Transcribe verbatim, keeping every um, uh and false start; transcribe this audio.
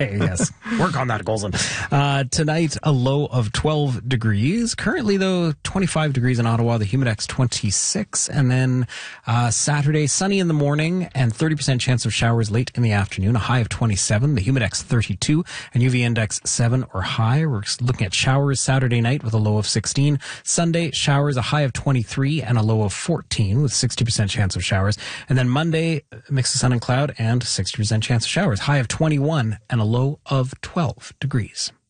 Okay, yes. Work on that, Golson. Uh, tonight, a low of twelve degrees. Currently, though, twenty-five degrees in Ottawa, the Humidex twenty-six. And then uh, Saturday, sunny in the morning and thirty percent chance of showers late in the afternoon, a high of twenty-seven, the Humidex thirty-two, and U V index seven or higher. We're looking at showers Saturday night with a low of sixteen. Sunday, showers, a high of twenty-three and a low of fourteen with sixty percent chance of showers. And then Monday, mix of sun and cloud and sixty percent chance of showers, high of twenty-one and a low of twelve degrees.